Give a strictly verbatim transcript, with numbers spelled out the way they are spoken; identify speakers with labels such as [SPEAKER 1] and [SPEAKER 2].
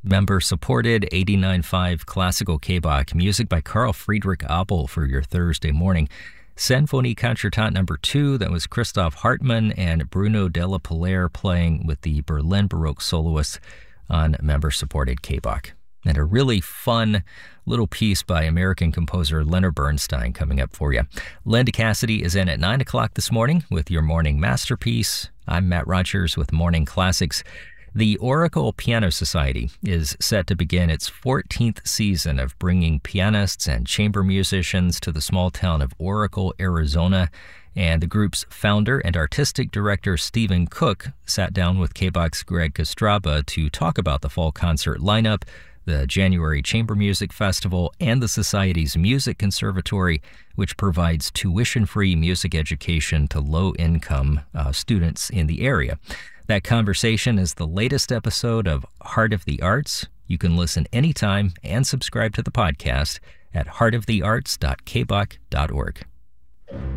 [SPEAKER 1] Member-supported eighty-nine point five classical K B O C, music by Carl Friedrich Abel for your Thursday morning. Sinfonie Concertante number two, that was Christoph Hartmann and Bruno Della Pillaire playing with the Berlin Baroque soloists on member-supported K B O C. And a really fun little piece by American composer Leonard Bernstein coming up for you. Linda Cassidy is in at nine o'clock this morning with your morning masterpiece. I'm Matt Rogers with Morning Classics. The Oracle Piano Society is set to begin its fourteenth season of bringing pianists and chamber musicians to the small town of Oracle, Arizona. And the group's founder and artistic director, Stephen Cook, sat down with K B O C's Greg Kostraba to talk about the fall concert lineup, the January Chamber Music Festival, and the Society's Music Conservatory, which provides tuition-free music education to low-income uh, students in the area. That conversation is the latest episode of Heart of the Arts. You can listen anytime and subscribe to the podcast at heart of the arts dot k b o c dot org.